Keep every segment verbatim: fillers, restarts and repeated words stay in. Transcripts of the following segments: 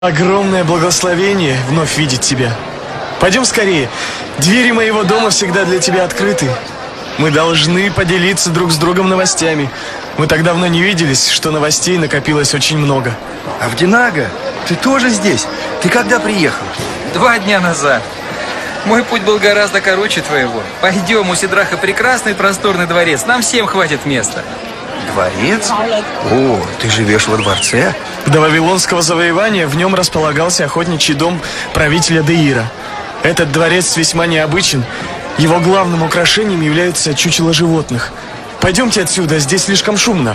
Огромное благословение вновь видеть тебя. Пойдем скорее. Двери моего дома всегда для тебя открыты. Мы должны поделиться друг с другом новостями. Мы так давно не виделись, что новостей накопилось очень много. Авдинага, ты тоже здесь? Ты когда приехал? Два дня назад. Мой путь был гораздо короче твоего. Пойдем, у Сидраха прекрасный просторный дворец. Нам всем хватит места. Дворец? О, ты живешь во дворце? До вавилонского завоевания в нем располагался охотничий дом правителя Деира. Этот дворец весьма необычен. Его главным украшением является чучело животных. Пойдемте отсюда, здесь слишком шумно.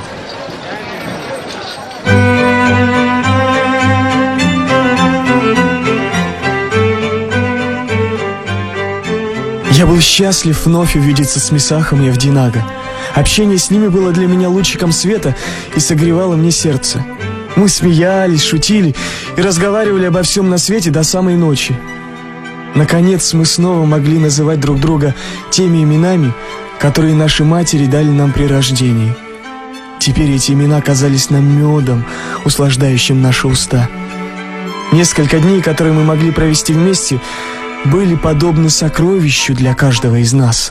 Я был счастлив вновь увидеться с Месахом и Авдинага. Общение с ними было для меня лучиком света и согревало мне сердце. Мы смеялись, шутили и разговаривали обо всем на свете до самой ночи. Наконец мы снова могли называть друг друга теми именами, которые наши матери дали нам при рождении. Теперь эти имена казались нам медом, услаждающим наши уста. Несколько дней, которые мы могли провести вместе, были подобны сокровищу для каждого из нас.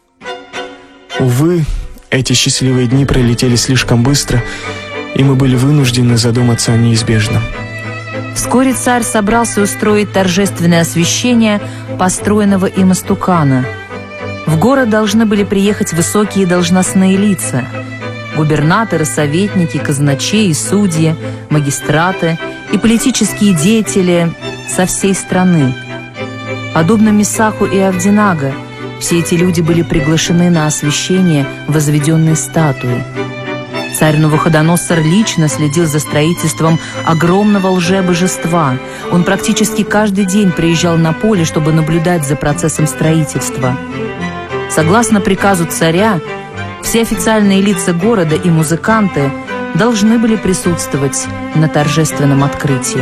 Увы, эти счастливые дни пролетели слишком быстро, и мы были вынуждены задуматься о неизбежном. Вскоре царь собрался устроить торжественное освящение построенного им истукана. В город должны были приехать высокие должностные лица: губернаторы, советники, казначеи, судьи, магистраты и политические деятели со всей страны. Подобно Месаху и Авдинага, все эти люди были приглашены на освящение возведенной статуи. Царь Навуходоносор лично следил за строительством огромного лжебожества. Он практически каждый день приезжал на поле, чтобы наблюдать за процессом строительства. Согласно приказу царя, все официальные лица города и музыканты должны были присутствовать на торжественном открытии.